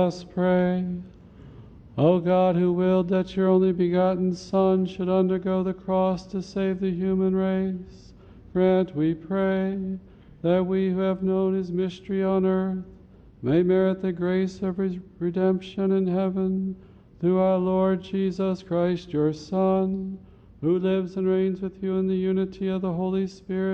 us pray. O God, who willed that your only begotten Son should undergo the cross to save the human race, grant, we pray, that we who have known his mystery on earth may merit the grace of redemption in heaven, through our Lord Jesus Christ, your Son, who lives and reigns with you in the unity of the Holy Spirit,